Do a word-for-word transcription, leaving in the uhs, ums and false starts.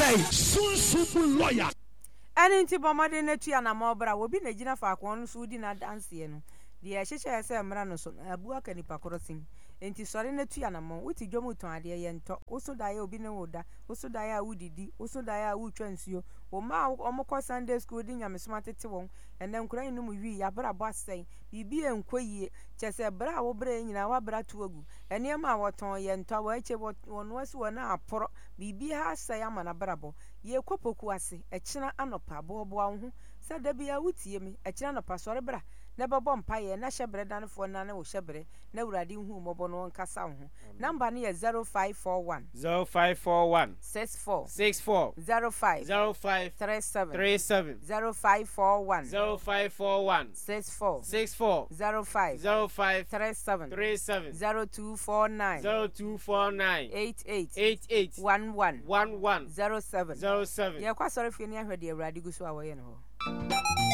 say sunsun lawyer. Any nti bomade na tu na mobra wo bi na gina fa akon no so di na dance ye no de ya hyehye se mra no so abu aka nipa korosin enti sori na tu na mo wuti dwom ton ade ye nto woso da ya obi ne woda woso da ya wudidi woso da ya wutwa nsuo wo ma omokọ Sunday school di nyamesoma tete won ene nkura inu mu wi ya bra bo asen bibi enkoyie chese bra wo bra nyina wa bra to agu ene ma woton ye nto wa eche wono asi wona aporo bibi ha sa ya mana bra bo ye kopoku ase echina anopa bobo ho se da bia wutie mi echina anopa sori bra na bebo mpa ye na hyebre danfo na na wo hyebre na urade hu mobo no nkasa ho number ne ye zero five four one zero five four one six four six four zero five zero five three seven three seven zero five four one zero five four one six four six four zero five zero five three seven three seven zero two four nine zero two four nine eight eight eight eight one one one one zero seven zero seven. ye kwa sori fi ni ahwede awrade gu so awoye no ho